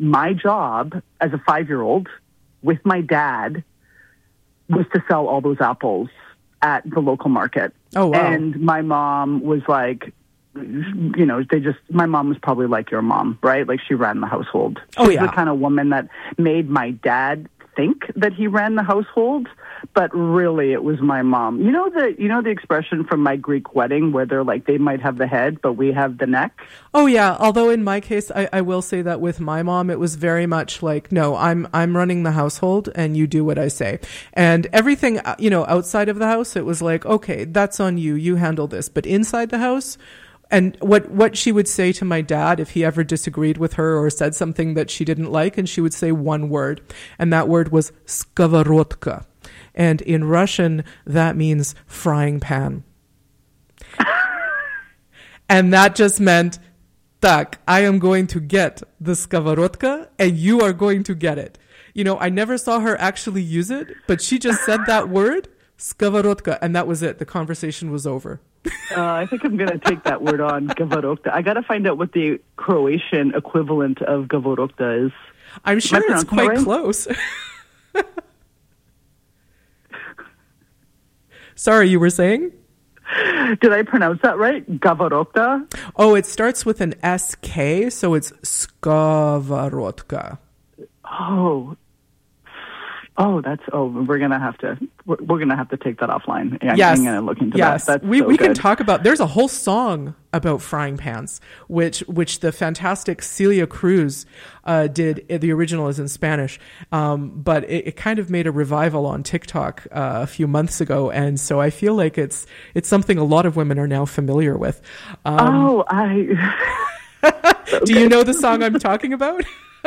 my job as a 5-year-old with my dad was to sell all those apples at the local market. Oh, wow. And my mom was like, my mom was probably like your mom, right? Like she ran the household. She was the kind of woman that made my dad think that he ran the household, but really it was my mom. You know the expression from My Greek Wedding where they're like, they might have the head, but we have the neck? Oh yeah. Although in my case, I will say that with my mom, it was very much like, no, I'm running the household and you do what I say. And everything, outside of the house, it was like, okay, that's on you. You handle this. But inside the house, and what she would say to my dad if he ever disagreed with her or said something that she didn't like, and she would say one word, and that word was skоворodka. And in Russian, that means frying pan. And that just meant, tak, I am going to get the skоворodka, and you are going to get it. I never saw her actually use it, but she just said that word, skоворodka, and that was it. The conversation was over. I think I'm going to take that word on, Gavorokta. I got to find out what the Croatian equivalent of Gavorokta is. I'm sure it's quite close. Sorry, you were saying? Did I pronounce that right? Gavorokta? Oh, it starts with an SK, so it's Skavarodka. We're gonna have to take that offline. Yeah, yes. I'm gonna look into that. That's we can talk about. There's a whole song about frying pans, which the fantastic Celia Cruz did. The original is in Spanish, but it kind of made a revival on TikTok a few months ago, and so I feel like it's something a lot of women are now familiar with. Do you know the song I'm talking about?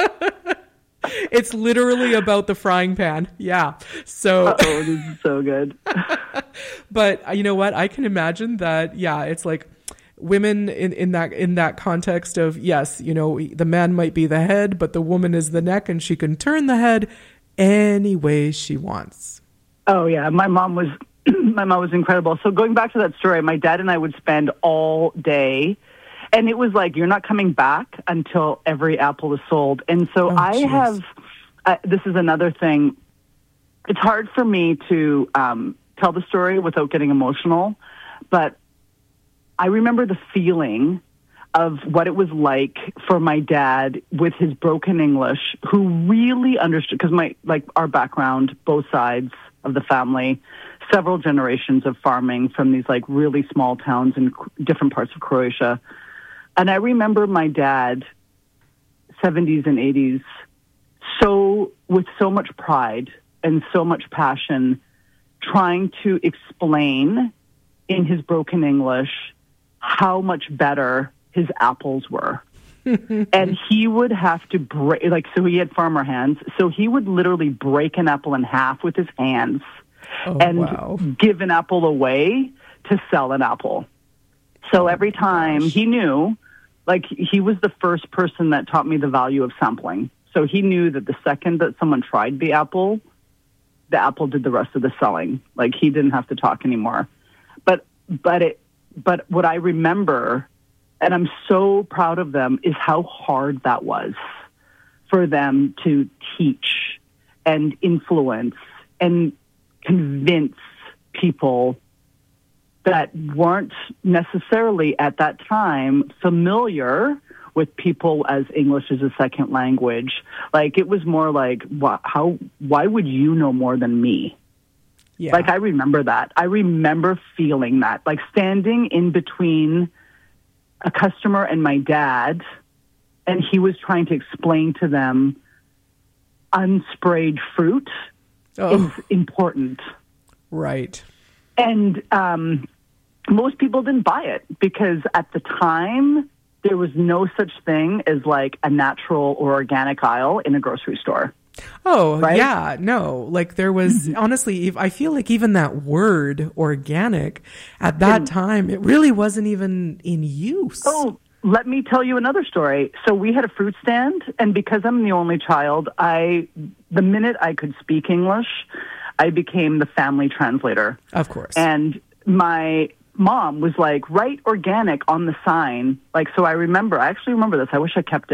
It's literally about the frying pan. Yeah. So. Oh, this is so good. But you know what? I can imagine that. Yeah, it's like women in that context of, yes, the man might be the head, but the woman is the neck, and she can turn the head any way she wants. Oh yeah, my mom was incredible. So going back to that story, my dad and I would spend all day. And it was like, you're not coming back until every apple is sold. And so this is another thing. It's hard for me to tell the story without getting emotional. But I remember the feeling of what it was like for my dad with his broken English, who really understood, because our background, both sides of the family, several generations of farming from these like really small towns in different parts of Croatia. And I remember my dad, 70s and 80s, with so much pride and so much passion, trying to explain in his broken English how much better his apples were. And he would have to so he had farmer hands, so he would literally break an apple in half with his hands give an apple away to sell an apple. So every time he knew, he was the first person that taught me the value of sampling. So he knew that the second that someone tried the apple did the rest of the selling. He didn't have to talk anymore. But what I remember, and I'm so proud of them, is how hard that was for them to teach and influence and convince people that weren't necessarily at that time familiar with people as English as a second language. It was more like, why would you know more than me? Yeah. I remember that. I remember feeling that, standing in between a customer and my dad, and he was trying to explain to them unsprayed fruit is important. Right. And, most people didn't buy it because at the time there was no such thing as a natural or organic aisle in a grocery store. Oh, right? Yeah, no. There was, honestly, I feel like even that word organic at that time, it really wasn't even in use. Oh, let me tell you another story. So we had a fruit stand, and because I'm the only child, the minute I could speak English, I became the family translator. Of course. And my mom was write organic on the sign. I actually remember this. I wish I kept it.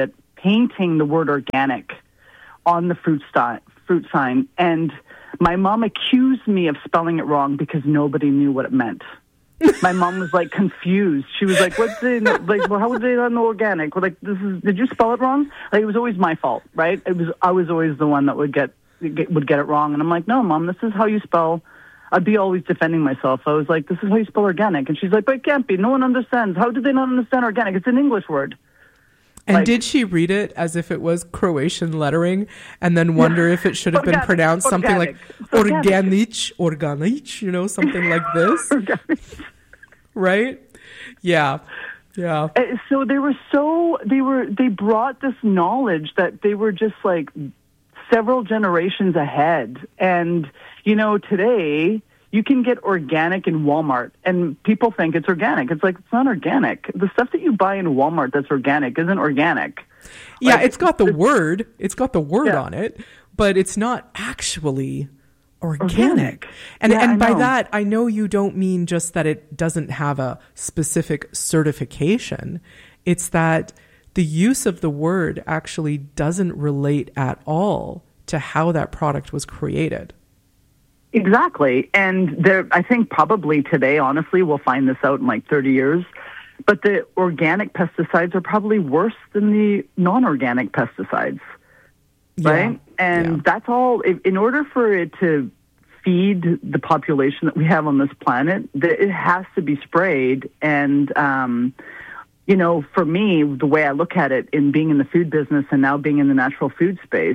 painting the word organic on the fruit sign. And my mom accused me of spelling it wrong because nobody knew what it meant. My mom was like confused. She was like, "What's it? Like, well, how would they not know organic? Well, like, did you spell it wrong?" Like, it was always my fault, right? I was always the one that would get it wrong. And I'm like, "No, Mom, this is how you spell." I'd be always defending myself. I was like, "This is how you spell organic," and she's like, "But it can't be. No one understands. How did they not understand organic? It's an English word." And Like, did she read it as if it was Croatian lettering and then wonder if it should have been pronounced something like organic, something like this? Organic. Right? Yeah. Yeah. So they brought this knowledge that they were just like several generations ahead. And, today you can get organic in Walmart and people think it's organic. It's like, it's not organic. The stuff that you buy in Walmart that's organic isn't organic. Yeah, it's got the word. It's got the word on it, but it's not actually organic. And by that, I know you don't mean just that it doesn't have a specific certification. It's that the use of the word actually doesn't relate at all to how that product was created. Exactly. And I think probably today, honestly, we'll find this out in like 30 years. But the organic pesticides are probably worse than the non-organic pesticides. Right? And that's all. In order for it to feed the population that we have on this planet, it has to be sprayed. And, for me, the way I look at it in being in the food business and now being in the natural food space,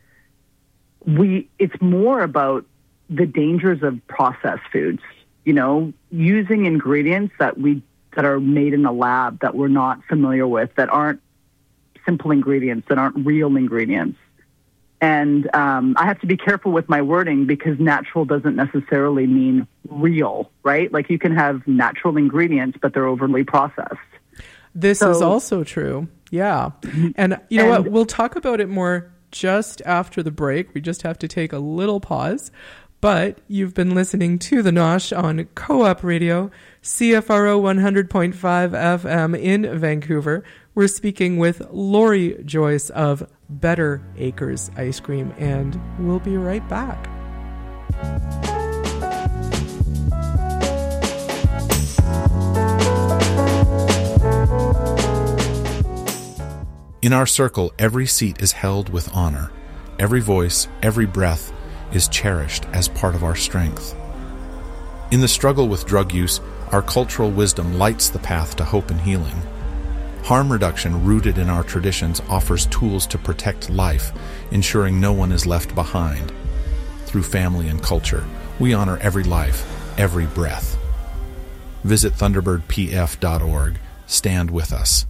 it's more about the dangers of processed foods, using ingredients that are made in the lab that we're not familiar with, that aren't simple ingredients, that aren't real ingredients. And I have to be careful with my wording because natural doesn't necessarily mean real, right? Like you can have natural ingredients, but they're overly processed. This is also true. Yeah. And you know what? We'll talk about it more just after the break. We just have to take a little pause. But you've been listening to The Nosh on Co-op Radio, CFRO 100.5 FM in Vancouver. We're speaking with Lori Joyce of Better Acres Ice Cream, and we'll be right back. In our circle, every seat is held with honor. Every voice, every breath is cherished as part of our strength. In the struggle with drug use, our cultural wisdom lights the path to hope and healing. Harm reduction, rooted in our traditions, offers tools to protect life, ensuring no one is left behind. Through family and culture, we honor every life, every breath. Visit thunderbirdpf.org. Stand with us.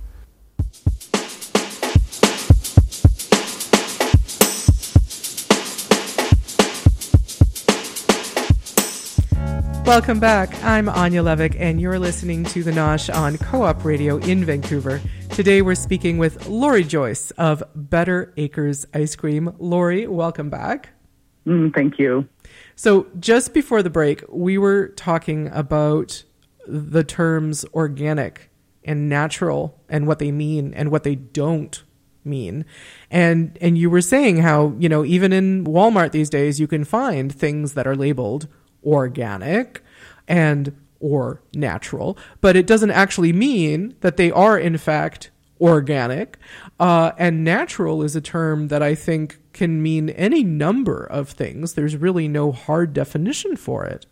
Welcome back. I'm Anya Levick, and you're listening to The Nosh on Co-op Radio in Vancouver. Today we're speaking with Lori Joyce of Better Acres Ice Cream. Lori, welcome back. Thank you. So just before the break, we were talking about the terms organic and natural and what they mean and what they don't mean. And you were saying how, even in Walmart these days, you can find things that are labeled organic or natural, but it doesn't actually mean that they are in fact organic. And natural is a term that I think can mean any number of things. There's really no hard definition for it.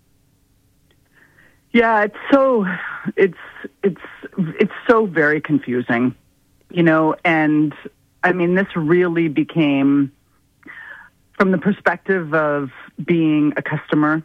Yeah, it's so very confusing, and I mean, this really became, from the perspective of being a customer,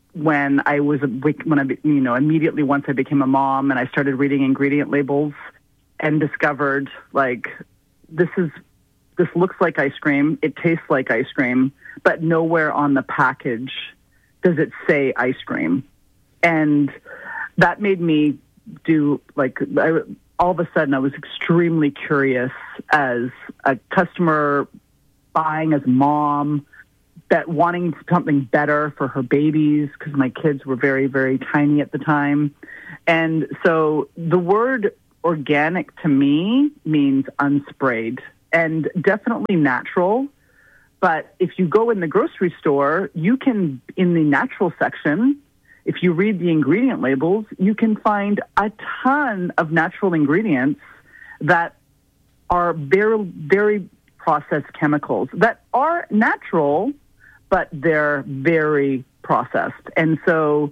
immediately once I became a mom and I started reading ingredient labels and discovered, like, this looks like ice cream, it tastes like ice cream, but nowhere on the package does it say ice cream. And that made me all of a sudden I was extremely curious as a customer, buying as a mom, that wanting something better for her babies, because my kids were very, very tiny at the time. And so the word organic to me means unsprayed and definitely natural. But if you go in the grocery store, you can, in the natural section, if you read the ingredient labels, you can find a ton of natural ingredients that are very, very processed chemicals that are natural, but they're very processed. And so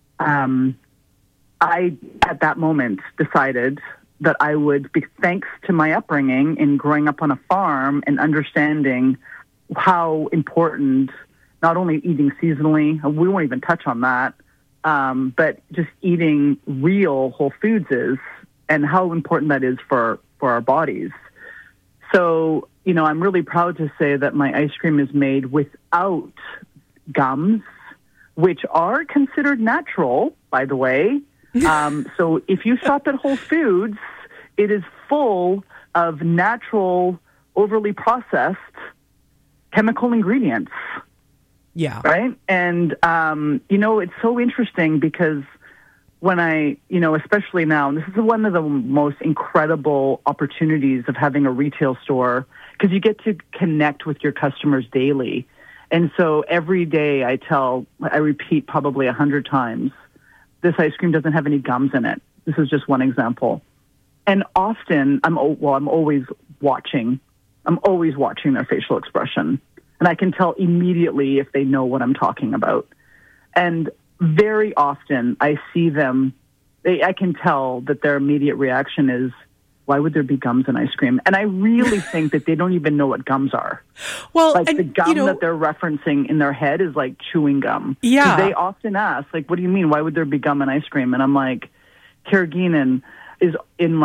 I, at that moment, decided that I would, thanks to my upbringing in growing up on a farm and understanding how important not only eating seasonally, we won't even touch on that, but just eating real whole foods is, and how important that is for our bodies. So, you know, I'm really proud to say that my ice cream is made without gums, which are considered natural, by the way. So if you shop at Whole Foods, it is full of natural, overly processed chemical ingredients. Yeah. Right? And, you know, it's so interesting because when I, you know, especially now, and this is one of the most incredible opportunities of having a retail store, because you get to connect with your customers daily. And so every day I repeat probably 100 times, this ice cream doesn't have any gums in it. This is just one example. And often, I'm always watching their facial expression. And I can tell immediately if they know what I'm talking about. And very often I see them, I can tell that their immediate reaction is, why would there be gums in ice cream? And I really think that they don't even know what gums are. Well, like and, the gum you know, that they're referencing in their head is like chewing gum. Yeah. They often ask, like, what do you mean? Why would there be gum in ice cream? And I'm like, carrageenan is in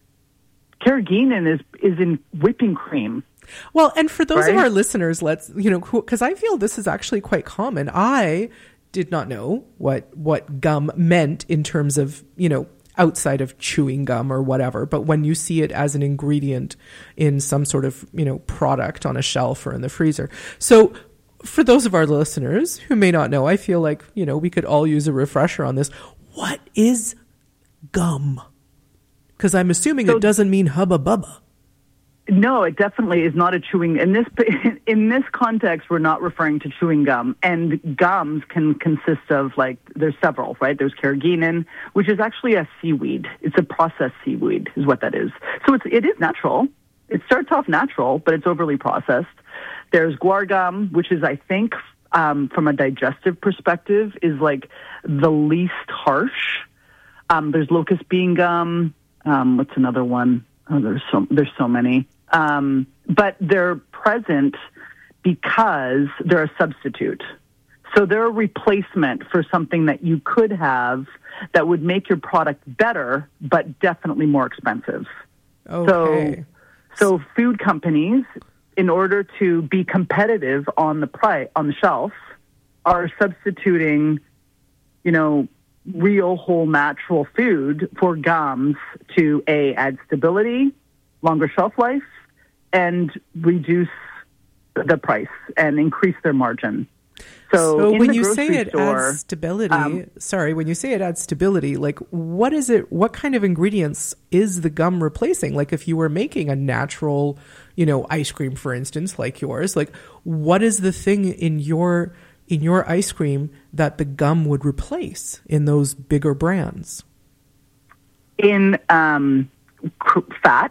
whipping cream. Well, and for those right? of our listeners, let's, you know, because I feel this is actually quite common. I did not know what gum meant in terms of, you know, outside of chewing gum or whatever. But when you see it as an ingredient in some sort of, you know, product on a shelf or in the freezer. So for those of our listeners who may not know, I feel like, you know, we could all use a refresher on this. What is gum? Because I'm assuming it doesn't mean Hubba Bubba. No, it definitely is not a chewing. In this context, we're not referring to chewing gum. And gums can consist of, like, there's several, right? There's carrageenan, which is actually a seaweed. It's a processed seaweed, is what that is. So it is natural. It starts off natural, but it's overly processed. There's guar gum, which is, I think, from a digestive perspective, is like the least harsh. There's locust bean gum. What's another one? Oh, there's so many. But they're present because they're a substitute. So they're a replacement for something that you could have that would make your product better, but definitely more expensive. Okay. So food companies, in order to be competitive on the shelf, are substituting, you know, real, whole, natural food for gums to add stability, longer shelf life, and reduce the price and increase their margin. So when you say it adds stability, when you say it adds stability, like what is it? What kind of ingredients is the gum replacing? Like if you were making a natural, you know, ice cream, for instance, like yours, like what is the thing in your ice cream that the gum would replace in those bigger brands? In fat,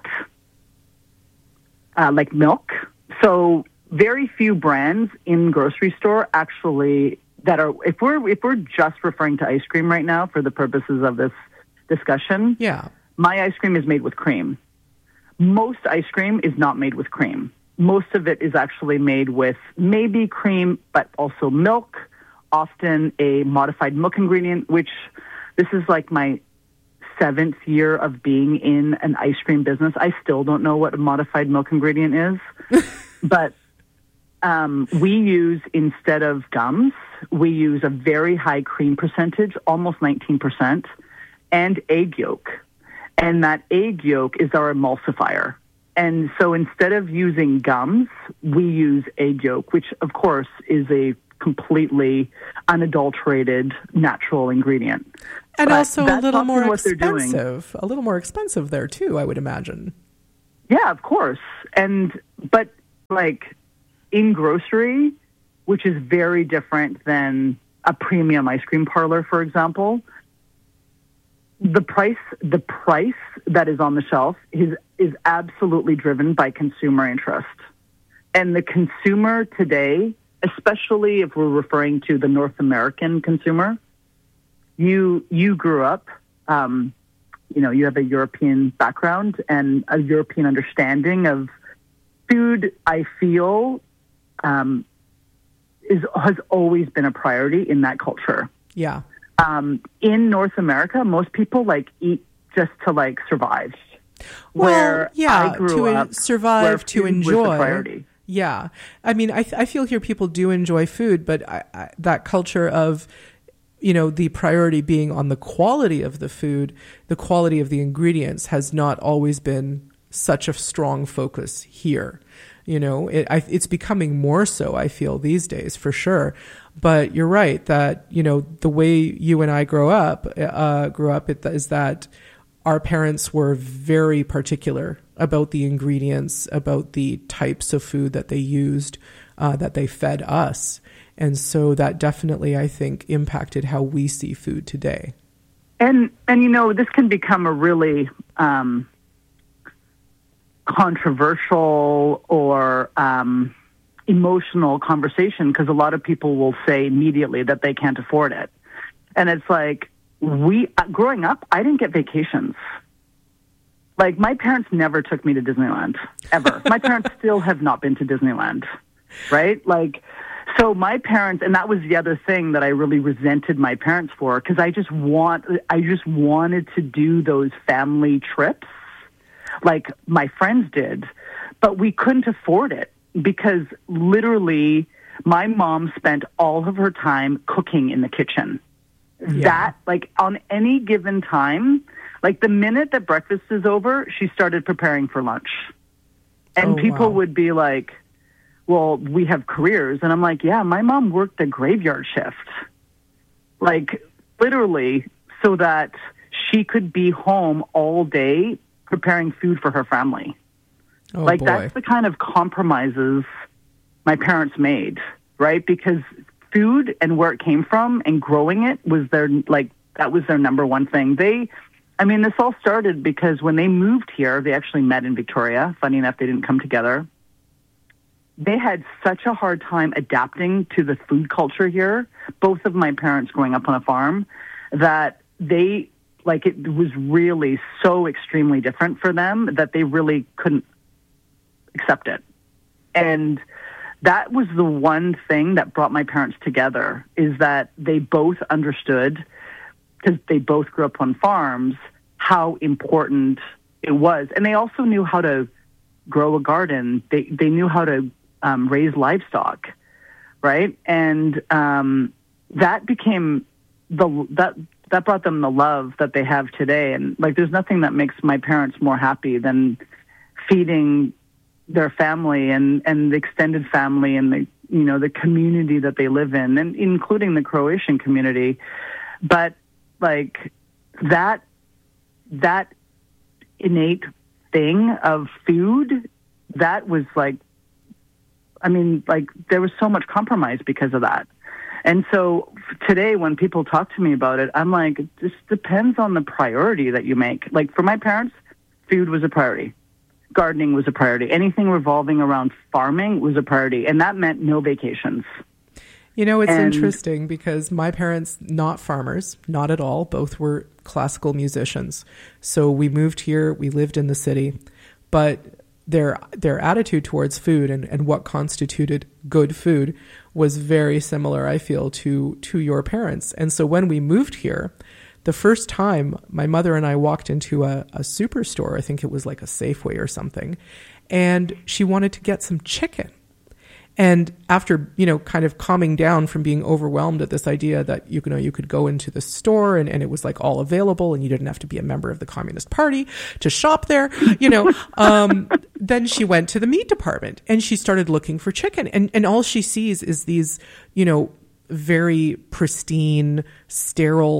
like milk. So very few brands in grocery store actually that are, if we're just referring to ice cream right now for the purposes of this discussion, yeah, my ice cream is made with cream. Most ice cream is not made with cream. Most of it is actually made with maybe cream, but also milk, often a modified milk ingredient, which this is like my 7th year of being in an ice cream business. I still don't know what a modified milk ingredient is. But we use, instead of gums, we use a very high cream percentage, almost 19%, and egg yolk. And that egg yolk is our emulsifier. And so instead of using gums, we use egg yolk, which, of course, is a completely unadulterated natural ingredient. And But also a that's little often more what they're doing. expensive. A little more expensive there too, I would imagine. Yeah, of course. But like in grocery, which is very different than a premium ice cream parlor, for example, the price that is on the shelf is absolutely driven by consumer interest. And the consumer today, especially if we're referring to the North American consumer, you grew up, you have a European background and a European understanding of food. I feel has always been a priority in that culture. Yeah. In North America, most people eat just to survive. Well, where yeah, I grew up, survive, to food was enjoy. the priority. Yeah. I mean, I feel here people do enjoy food, but that culture of, the priority being on the quality of the food, the quality of the ingredients has not always been such a strong focus here. It's becoming more so, I feel, these days, for sure. But you're right that, the way you and I grew up is that our parents were very particular about the ingredients, about the types of food that they used, that they fed us. And so that definitely, I think, impacted how we see food today. And this can become a really controversial or emotional conversation, because a lot of people will say immediately that they can't afford it. And it's like, growing up, I didn't get vacations. Like, my parents never took me to Disneyland, ever. My parents still have not been to Disneyland, right? So my parents, and that was the other thing that I really resented my parents for, because I just wanted to do those family trips like my friends did, but we couldn't afford it because literally my mom spent all of her time cooking in the kitchen. Yeah. That, on any given time, the minute that breakfast is over, she started preparing for lunch. And people would be like, well, we have careers. And I'm like, yeah, my mom worked the graveyard shift. Literally, so that she could be home all day preparing food for her family. Oh, boy. That's the kind of compromises my parents made, right? Because food and where it came from and growing it was that was their number one thing. This all started because when they moved here, they actually met in Victoria. Funny enough, they didn't come together. They had such a hard time adapting to the food culture here, both of my parents growing up on a farm, that it was really so extremely different for them that they really couldn't accept it. And that was the one thing that brought my parents together, is that they both understood, because they both grew up on farms, how important it was. And they also knew how to grow a garden. They knew how to raise livestock, right? And that became that brought them the love that they have today. And there's nothing that makes my parents more happy than feeding their family and the extended family and the community that they live in, and including the Croatian community. But that innate thing of food, that was there was so much compromise because of that. And so today when people talk to me about it, I'm like, it just depends on the priority that you make. For my parents, food was a priority. Gardening was a priority. Anything revolving around farming was a priority. And that meant no vacations. It's interesting because my parents, not farmers, not at all. Both were classical musicians. So we moved here, we lived in the city, but their attitude towards food and what constituted good food was very similar, I feel, to your parents. And so when we moved here, the first time my mother and I walked into a superstore, I think it was like a Safeway or something, and she wanted to get some chicken. And after, kind of calming down from being overwhelmed at this idea that, you could go into the store and it was all available and you didn't have to be a member of the Communist Party to shop there, then she went to the meat department and she started looking for chicken. And all she sees is these, very pristine, sterile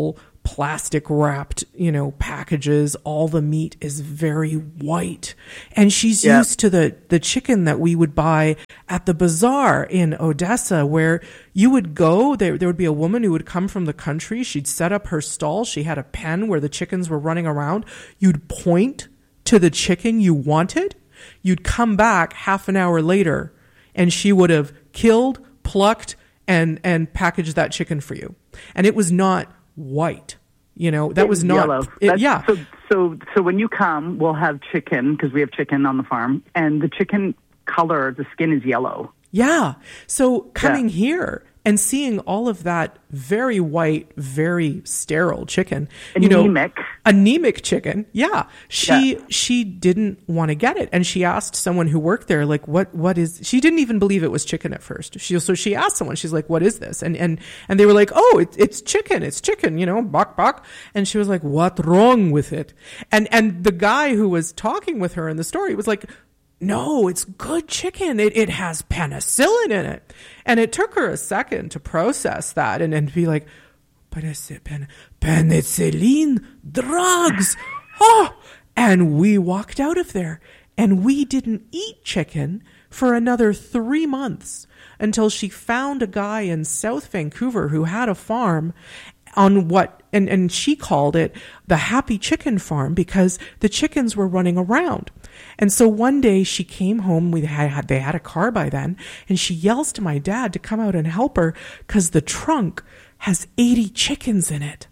plastic wrapped, packages. All the meat is very white. And she's used to the chicken that we would buy at the bazaar in Odessa, where you would go, there would be a woman who would come from the country. She'd set up her stall. She had a pen where the chickens were running around. You'd point to the chicken you wanted. You'd come back half an hour later and she would have killed, plucked, and packaged that chicken for you. And it was not white. That was not yellow. So when you come, we'll have chicken, because we have chicken on the farm, and the chicken color, the skin is yellow. Yeah. So coming here and seeing all of that very white, very sterile chicken, anemic chicken. Yeah. She didn't want to get it. And she asked someone who worked there, like, what is, she didn't even believe it was chicken at first. So she asked someone, she's like, what is this? And they were like, oh, it's chicken, bok bok. And she was like, what's wrong with it? And the guy who was talking with her in the story was like, no, it's good chicken. It has penicillin in it. And it took her a second to process that and be like, penicillin, drugs. Oh, and we walked out of there and we didn't eat chicken for another 3 months until she found a guy in South Vancouver who had a farm on and she called it the Happy Chicken Farm because the chickens were running around. And so one day she came home, they had a car by then, and she yells to my dad to come out and help her because the trunk has 80 chickens in it.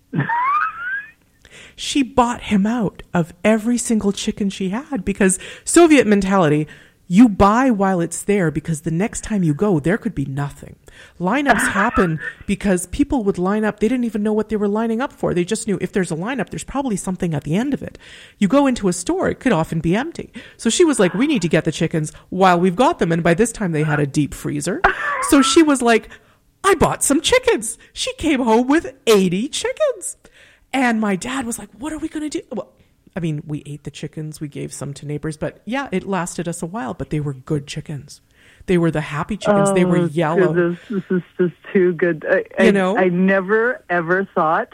She bought him out of every single chicken she had because Soviet mentality, you buy while it's there because the next time you go, there could be nothing. Lineups happen because people would line up. They didn't even know what they were lining up for. They just knew if there's a lineup, there's probably something at the end of it. You go into a store, it could often be empty. So she was like, we need to get the chickens while we've got them. And by this time they had a deep freezer. So she was like, I bought some chickens. She came home with 80 chickens. And my dad was like, what are we going to do? Well, I mean, we ate the chickens. We gave some to neighbors. But yeah, it lasted us a while. But they were good chickens. They were the happy chickens. They were yellow. This is just too good. I never, ever thought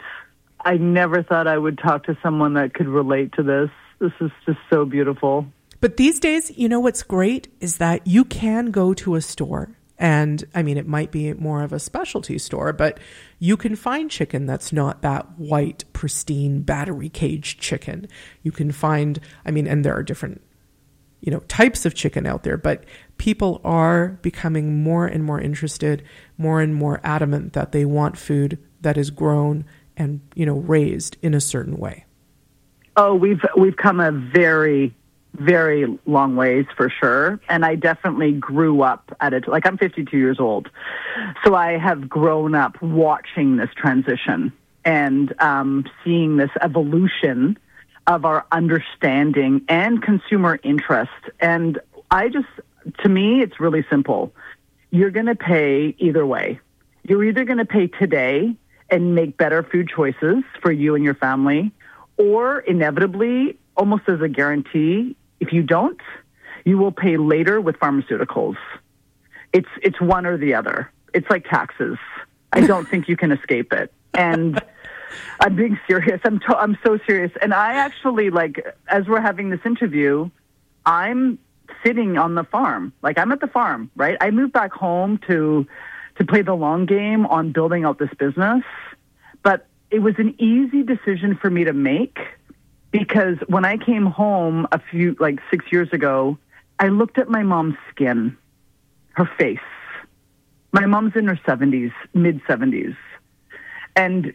I would talk to someone that could relate to this. This is just so beautiful. But these days, what's great is that you can go to a store. And I mean, it might be more of a specialty store, but you can find chicken that's not that white, pristine, battery caged chicken. You can find, and there are different, types of chicken out there, but people are becoming more and more interested, more and more adamant that they want food that is grown and, raised in a certain way. Oh, we've come a very, very long ways for sure. And I definitely grew up at it. Like, I'm 52 years old. So I have grown up watching this transition and seeing this evolution of our understanding and consumer interest. And to me, it's really simple. You're going to pay either way. You're either going to pay today and make better food choices for you and your family, or inevitably, almost as a guarantee, if you don't, you will pay later with pharmaceuticals. It's one or the other. It's like taxes. I don't think you can escape it. And I'm being serious. I'm so serious. And I actually, as we're having this interview, I'm sitting on the farm. I'm at the farm, right? I moved back home to play the long game on building out this business. But it was an easy decision for me to make because when I came home 6 years ago, I looked at my mom's skin, her face. My mom's in her 70s, mid-70s. And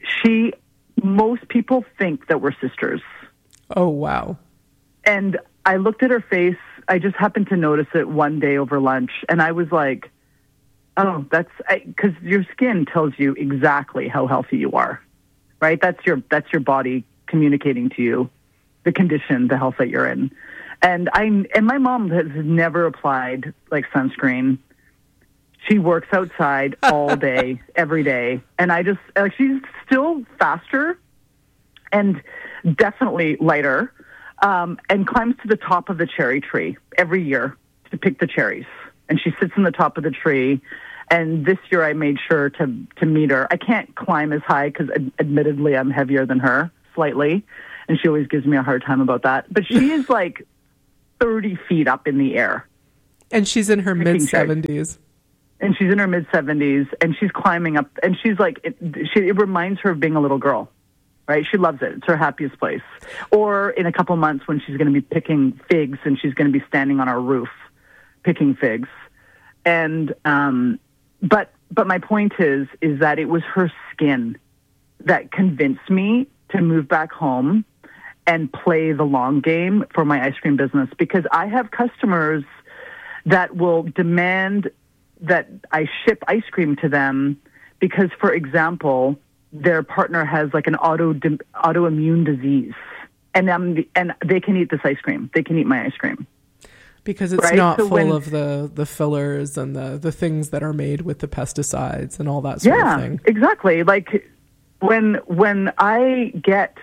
most people think that we're sisters. Oh, wow. And I looked at her face. I just happened to notice it one day over lunch. And I was like, oh, because your skin tells you exactly how healthy you are, right? That's your body communicating to you the condition, the health that you're in. And my mom has never applied sunscreen. She works outside all day, every day. And she's still faster and definitely lighter, and climbs to the top of the cherry tree every year to pick the cherries. And she sits on the top of the tree And this year I made sure to meet her. I can't climb as high because admittedly I'm heavier than her slightly. And she always gives me a hard time about that. But she is like 30 feet up in the air. And she's in her mid-70s. And she's in her mid-70s, and she's climbing up. And she's like, it reminds her of being a little girl, right? She loves it. It's her happiest place. Or in a couple months when she's going to be picking figs, and she's going to be standing on our roof picking figs. And but my point is that it was her skin that convinced me to move back home and play the long game for my ice cream business, because I have customers that will demand that I ship ice cream to them because, for example, their partner has like an autoimmune disease, and they can eat this ice cream. They can eat my ice cream. Because it's not full of the fillers and the things that are made with the pesticides and all that sort of thing. Yeah, exactly. Like when I get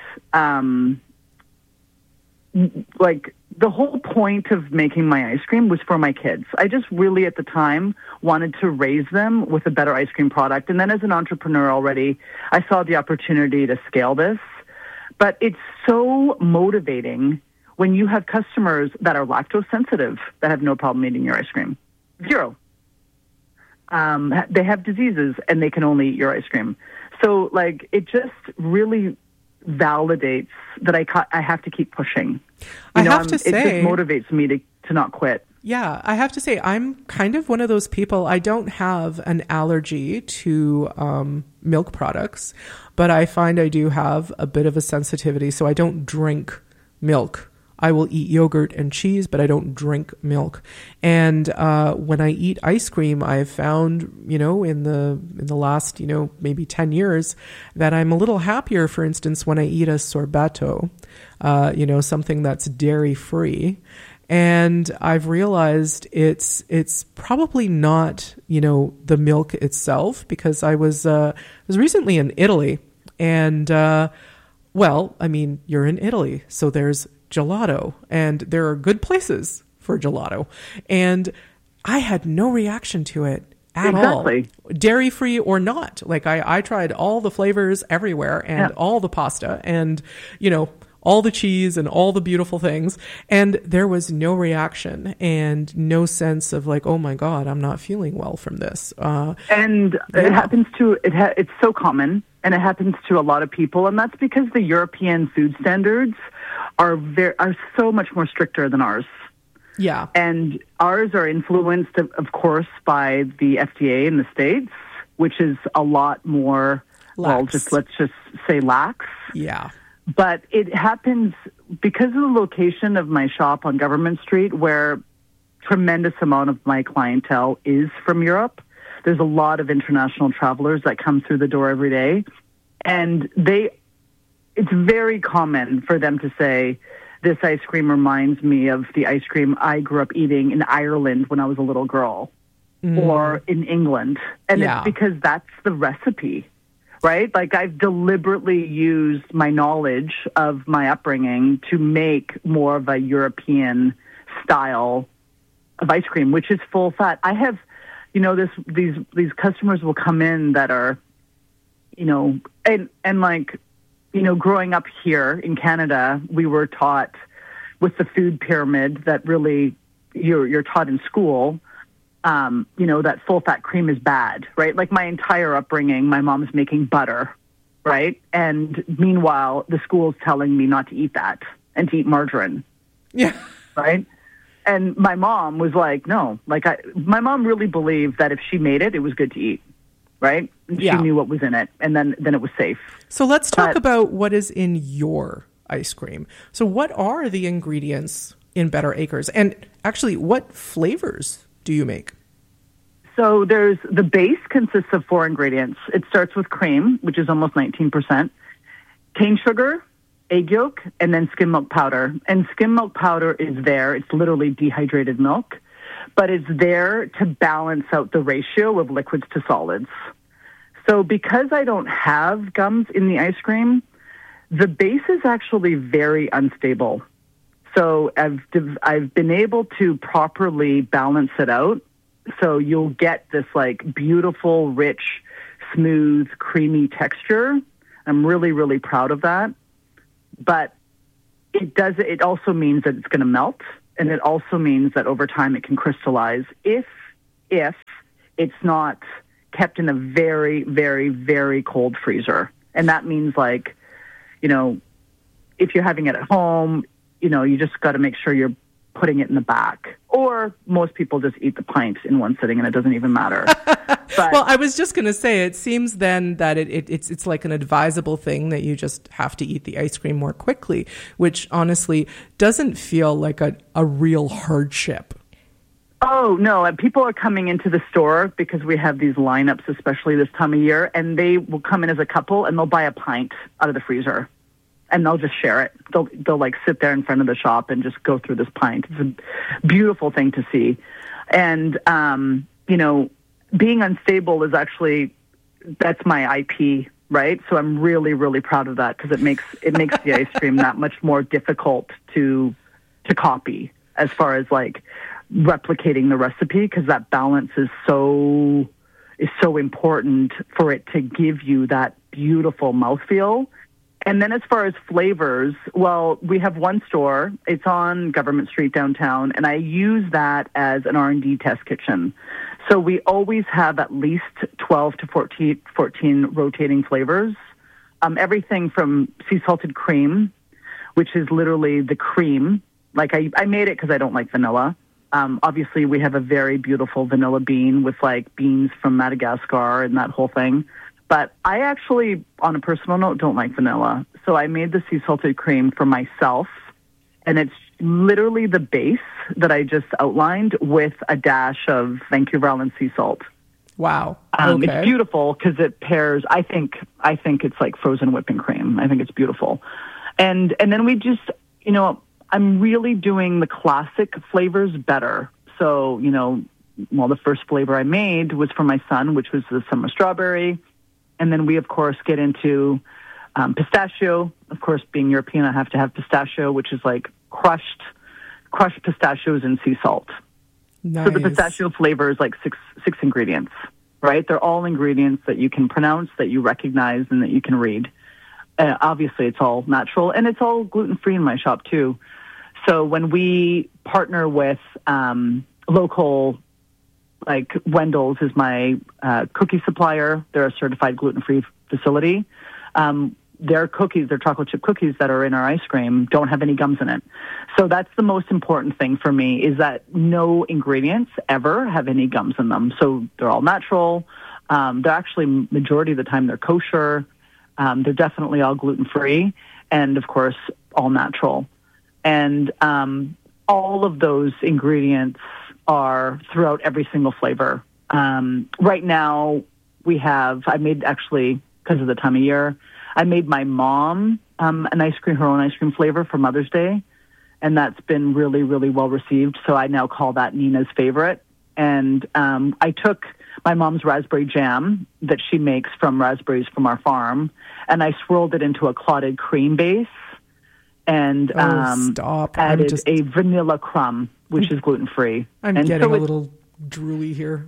like the whole point of making my ice cream was for my kids. I just really at the time wanted to raise them with a better ice cream product. And then as an entrepreneur already, I saw the opportunity to scale this. But it's so motivating when you have customers that are lactose sensitive that have no problem eating your ice cream. Zero. They have diseases and they can only eat your ice cream. So like it just really validates that I have to keep pushing. It just motivates me to not quit. Yeah, I have to say I'm kind of one of those people. I don't have an allergy to milk products, but I find I do have a bit of a sensitivity. So I don't drink milk. I will eat yogurt and cheese, but I don't drink milk. And when I eat ice cream, I've found, in the last, maybe 10 years, that I'm a little happier, for instance, when I eat a sorbetto, something that's dairy-free. And I've realized it's probably not, the milk itself, because I was recently in Italy, and you're in Italy, so there's gelato, and there are good places for gelato, and I had no reaction to it at all, dairy free or not. Like I tried all the flavors everywhere and all the pasta and all the cheese and all the beautiful things, and there was no reaction and no sense of like, oh my God, I'm not feeling well from this. It happens to it's so common, and it happens to a lot of people, and that's because the European food standards are so much more stricter than ours. Yeah. And ours are influenced, of course, by the FDA in the States, which is a lot more, lax. Let's just say lax. Yeah. But it happens because of the location of my shop on Government Street, where tremendous amount of my clientele is from Europe. There's a lot of international travelers that come through the door every day. And it's very common for them to say, this ice cream reminds me of the ice cream I grew up eating in Ireland when I was a little girl, or in England. And it's because that's the recipe, right? Like I've deliberately used my knowledge of my upbringing to make more of a European style of ice cream, which is full fat. I have, these customers will come in that are, growing up here in Canada, we were taught with the food pyramid that really you're taught in school, that full-fat cream is bad, right? Like my entire upbringing, my mom's making butter, right? And meanwhile, the school's telling me not to eat that and to eat margarine. Yeah. Right? And my mom was like, no. My mom really believed that if she made it, it was good to eat. Right? She knew what was in it, and then it was safe. So let's talk about what is in your ice cream. So what are the ingredients in Better Acres? And actually, what flavors do you make? So the base consists of 4 ingredients. It starts with cream, which is almost 19%, cane sugar, egg yolk, and then skim milk powder. And skim milk powder is there. It's literally dehydrated milk, but it's there to balance out the ratio of liquids to solids. So because I don't have gums in the ice cream, the base is actually very unstable. So I've been able to properly balance it out So you'll get this like beautiful, rich, smooth, creamy texture. I'm really, really proud of that. But it also means that it's going to melt, and it also means that over time it can crystallize if it's not kept in a very, very, very cold freezer. And that means like, if you're having it at home, you just got to make sure you're putting it in the back. Or most people just eat the pint in one sitting and it doesn't even matter. But, well, I was just going to say, it seems then that it's like an advisable thing that you just have to eat the ice cream more quickly, which honestly doesn't feel like a real hardship. Oh, no. People are coming into the store because we have these lineups, especially this time of year, and they will come in as a couple and they'll buy a pint out of the freezer. And they'll just share it. They'll like sit there in front of the shop and just go through this pint. It's a beautiful thing to see. And, being unstable is actually, that's my IP, right? So I'm really, really proud of that because it makes the ice cream that much more difficult to copy as far as like replicating the recipe, because that balance is so important for it to give you that beautiful mouthfeel. And then as far as flavors, well, we have one store. It's on Government Street downtown, and I use that as an R&D test kitchen. So we always have at least 12 to 14 rotating flavors. Everything from sea salted cream, which is literally the cream. Like I made it because I don't like vanilla. Obviously, we have a very beautiful vanilla bean with like beans from Madagascar and that whole thing. But I actually, on a personal note, don't like vanilla. So I made the sea salted cream for myself. And it's literally the base that I just outlined with a dash of Vancouver Island sea salt. Wow. Okay. It's beautiful because it pairs, I think it's like frozen whipping cream. I think it's beautiful. And then we just, I'm really doing the classic flavors better. So, the first flavor I made was for my son, which was the summer strawberry. And then we, of course, get into pistachio. Of course, being European, I have to have pistachio, which is like crushed pistachios and sea salt. Nice. So the pistachio flavor is like six ingredients, right? They're all ingredients that you can pronounce, that you recognize, and that you can read. Obviously, it's all natural, and it's all gluten-free in my shop, too. So when we partner with local, like Wendell's is my cookie supplier. They're a certified gluten-free facility. Their cookies, their chocolate chip cookies that are in our ice cream don't have any gums in it. So that's the most important thing for me, is that no ingredients ever have any gums in them. So they're all natural. They're actually, majority of the time, they're kosher. They're definitely all gluten-free. And, of course, all natural. And all of those ingredients are throughout every single flavor. Right now, I made actually, because of the time of year, I made my mom her own ice cream flavor for Mother's Day, and that's been really, really well received. So I now call that Nina's favorite. And I took my mom's raspberry jam that she makes from raspberries from our farm, and I swirled it into a clotted cream base and added a vanilla crumb, which is gluten-free. I'm getting a little drooly here.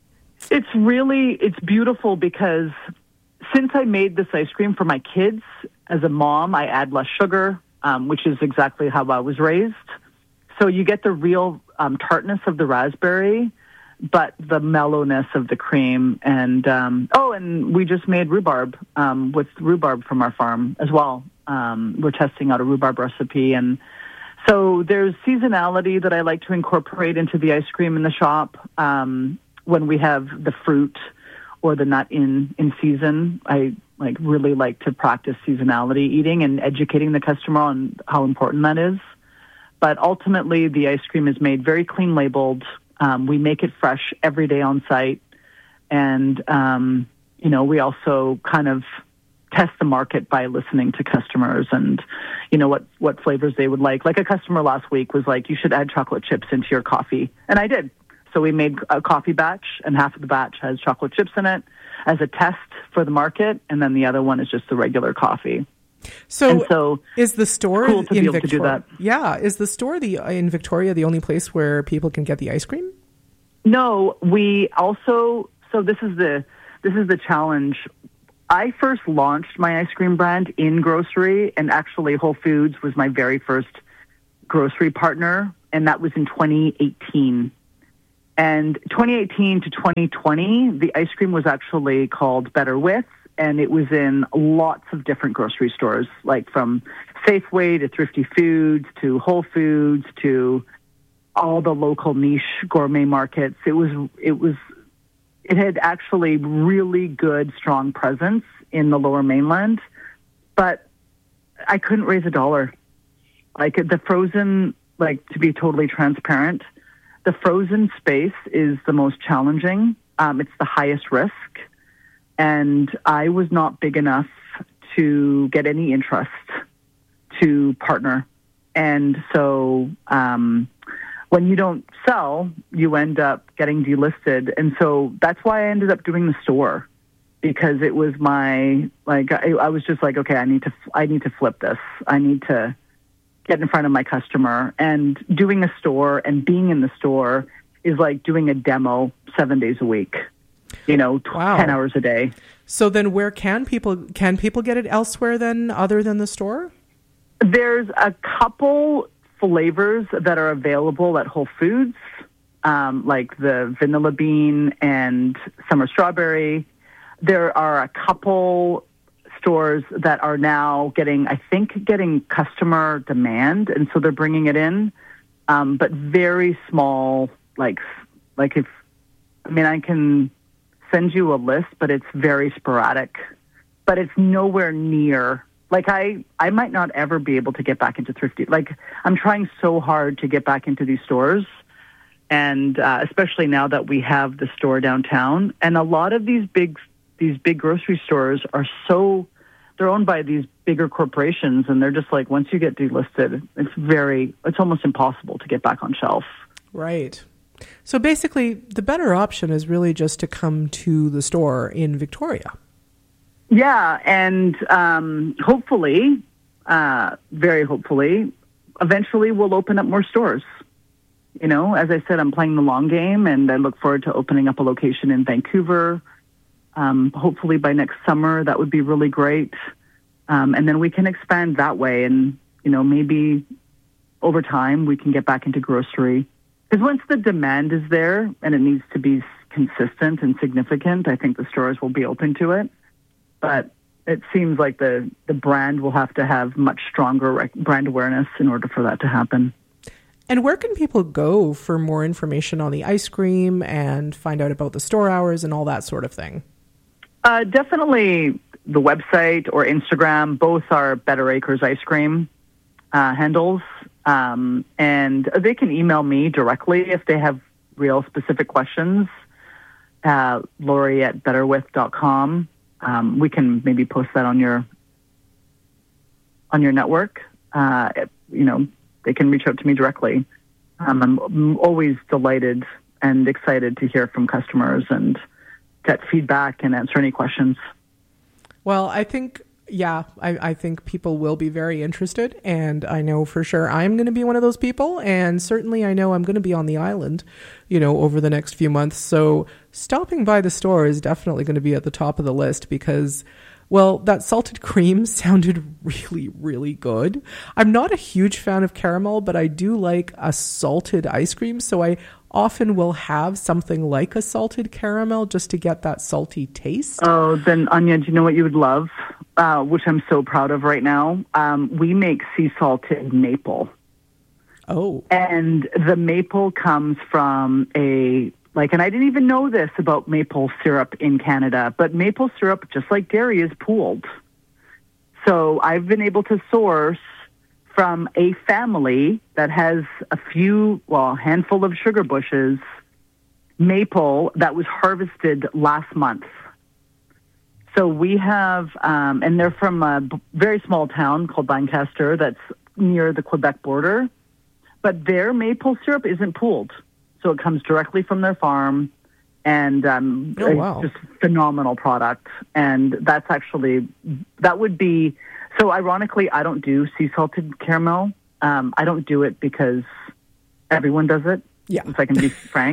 It's beautiful because since I made this ice cream for my kids, as a mom, I add less sugar, which is exactly how I was raised. So you get the real tartness of the raspberry, but the mellowness of the cream. And and we just made rhubarb with rhubarb from our farm as well. We're testing out a rhubarb recipe. And so there's seasonality that I like to incorporate into the ice cream in the shop. When we have the fruit or the nut in season, I really like to practice seasonality eating and educating the customer on how important that is. But ultimately, the ice cream is made very clean labeled. We make it fresh every day on site. And, we also kind of test the market by listening to customers and, what flavors they would like. Like a customer last week was like, you should add chocolate chips into your coffee. And I did. So we made a coffee batch, and half of the batch has chocolate chips in it as a test for the market, and then the other one is just the regular coffee. So is the store cool to be able to do that? Yeah, is the store in Victoria the only place where people can get the ice cream? No, we also, so this is the challenge. I first launched my ice cream brand in grocery, and actually Whole Foods was my very first grocery partner, and that was in 2018. And 2018 to 2020, the ice cream was actually called Better With, and it was in lots of different grocery stores, like from Safeway to Thrifty Foods to Whole Foods to all the local niche gourmet markets. It had actually really good, strong presence in the Lower Mainland, but I couldn't raise $1. Like the frozen, like to be totally transparent, the frozen space is the most challenging. It's the highest risk, and I was not big enough to get any interest to partner. And so when you don't sell, you end up getting delisted. And so that's why I ended up doing the store, because it was my, like, I was just like, okay, I need to flip this. I need to get in front of my customer. And doing a store and being in the store is like doing a demo 7 days a week, Wow. 10 hours a day. So then where can people get it elsewhere then, other than the store? There's a couple flavors that are available at Whole Foods, like the vanilla bean and summer strawberry. There are a couple stores that are now getting customer demand, and so they're bringing it in, but very small. I can send you a list, but it's very sporadic. But it's nowhere near. Like I might not ever be able to get back into Thrifty. Like I'm trying so hard to get back into these stores, and especially now that we have the store downtown. And a lot of these big grocery stores they're owned by these bigger corporations, and they're just like, once you get delisted, it's almost impossible to get back on shelf. Right. So basically, the better option is really just to come to the store in Victoria. Yeah, and hopefully, very hopefully, eventually we'll open up more stores. As I said, I'm playing the long game, and I look forward to opening up a location in Vancouver. Hopefully by next summer, that would be really great. And then we can expand that way, and, maybe over time we can get back into grocery. Because once the demand is there and it needs to be consistent and significant, I think the stores will be open to it. But it seems like the brand will have to have much stronger brand awareness in order for that to happen. And where can people go for more information on the ice cream and find out about the store hours and all that sort of thing? Definitely the website or Instagram. Both are Better Acres Ice Cream handles. And they can email me directly if they have real specific questions. Lori at betterwith.com. We can maybe post that on your network. They can reach out to me directly. I'm always delighted and excited to hear from customers and get feedback and answer any questions. Well, I think, I think people will be very interested, and I know for sure I'm going to be one of those people, and certainly I know I'm going to be on the island, over the next few months. So stopping by the store is definitely going to be at the top of the list because, well, that salted cream sounded really, really good. I'm not a huge fan of caramel, but I do like a salted ice cream, so I often will have something like a salted caramel just to get that salty taste. Oh, then Anya, do you know what you would love? Which I'm so proud of right now. We make sea salted maple. Oh. And the maple comes from and I didn't even know this about maple syrup in Canada, but maple syrup, just like dairy, is pooled. So I've been able to source from a family that has a handful of sugar bushes, maple that was harvested last month. So we have, and they're from a very small town called Lancaster that's near the Quebec border, but their maple syrup isn't pooled. So it comes directly from their farm, and wow. It's just phenomenal product. And that would be, so ironically, I don't do sea salted caramel. I don't do it because everyone does it. Yeah. If I can be frank.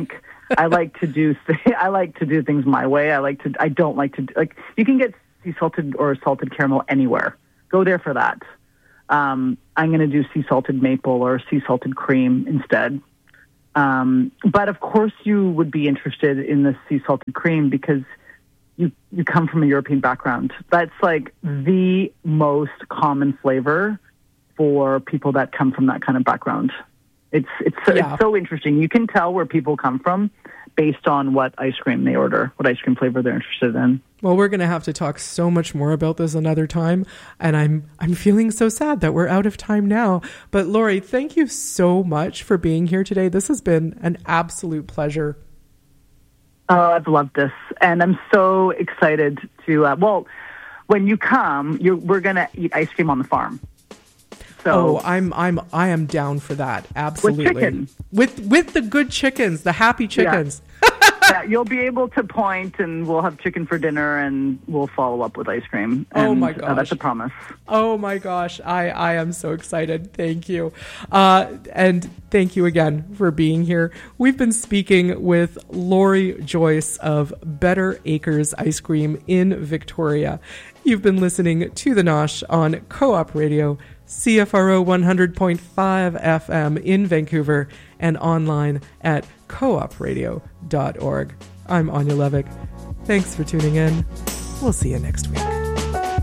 I like to do things my way. I don't like to like. You can get sea salted or salted caramel anywhere. Go there for that. I'm going to do sea salted maple or sea salted cream instead. But of course, you would be interested in the sea salted cream because you come from a European background. That's like the most common flavor for people that come from that kind of background. It's so interesting. You can tell where people come from based on what ice cream they order, what ice cream flavor they're interested in. Well, we're going to have to talk so much more about this another time, and I'm feeling so sad that we're out of time now. But Lori, thank you so much for being here today. This has been an absolute pleasure. Oh, I've loved this, and I'm so excited to. When you come, we're going to eat ice cream on the farm. So I am down for that. Absolutely. With chicken. With the good chickens, the happy chickens. Yeah, you'll be able to point, and we'll have chicken for dinner, and we'll follow up with ice cream. And, oh my gosh, that's a promise. Oh my gosh, I am so excited. Thank you, and thank you again for being here. We've been speaking with Lori Joyce of Better Acres Ice Cream in Victoria. You've been listening to The Nosh on Co-op Radio, CFRO 100.5 FM in Vancouver, and online at coopradio.org. I'm Anya Levick. Thanks for tuning in. We'll see you next week.